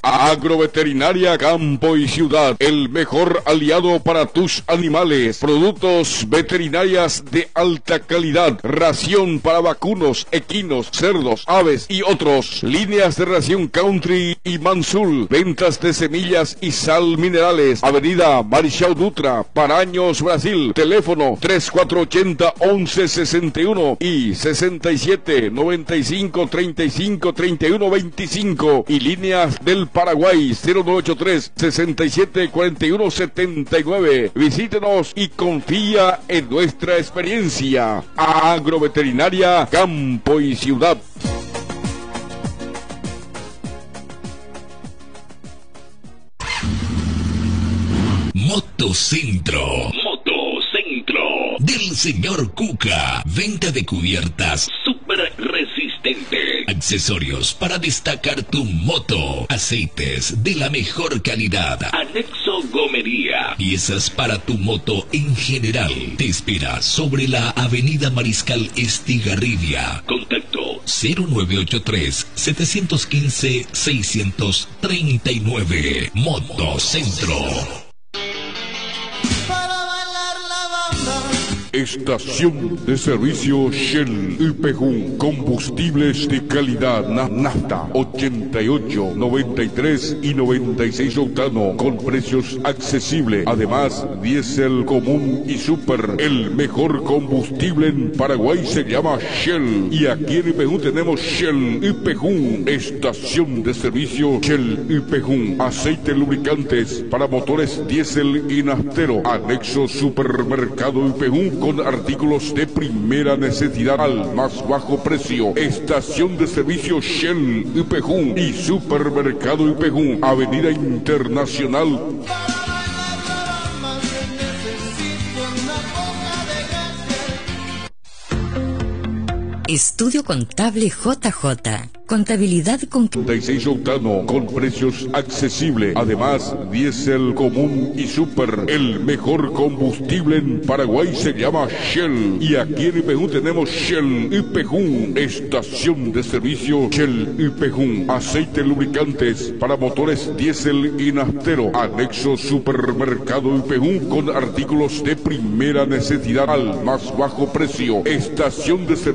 Agroveterinaria Campo y Ciudad, el mejor aliado para tus animales. Productos veterinarias de alta calidad, ración para vacunos, equinos, cerdos, aves y otros. Líneas de ración Country y Mansul. Ventas de semillas y sal minerales. Avenida Marechal Dutra, Paraños, Brasil. Teléfono 3480-1161 y 6795-3531-25. Y líneas del Paraguay 0983-674179. Visítenos y confía en nuestra experiencia. Agroveterinaria Campo y Ciudad. Motocentro del señor Cuca. Venta de cubiertas super resistente, accesorios para destacar tu moto, aceites de la mejor calidad, anexo gomería, piezas para tu moto en general. Te espera sobre la avenida Mariscal Estigarribia. Contacto 0983-715-639. Motocentro. Estación de servicio Shell YPJ, combustibles de calidad, nafta 88, 93 y 96 octano con precios accesibles. Además, diésel común y super. El mejor combustible en Paraguay se llama Shell, y aquí en YPJ tenemos Shell YPJ. Estación de servicio Shell YPJ. Aceite lubricantes para motores diésel y naftero. Anexo supermercado YPJ con artículos de primera necesidad al más bajo precio. Estación de servicio Shell YPJ y supermercado YPJ, Avenida Internacional. Estudio Contable JJ. Contabilidad con 36 octano con precios accesibles. Además, diésel común y super. El mejor combustible en Paraguay se llama Shell, y aquí en YPJ tenemos Shell YPJ. Estación de servicio Shell YPJ. Aceite lubricantes para motores diésel y naftero. Anexo supermercado YPJ con artículos de primera necesidad al más bajo precio. Estación de servicio